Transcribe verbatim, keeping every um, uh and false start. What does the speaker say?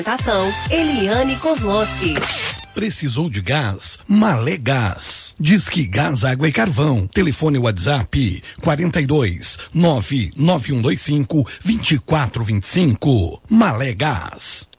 Apresentação, Eliane Kozlowski. Precisou de gás? Malé Gás. Disque Gás, Água e Carvão. Telefone WhatsApp quarenta e dois, nove nove um dois cinco, vinte e quatro vinte e cinco. Malé Gás.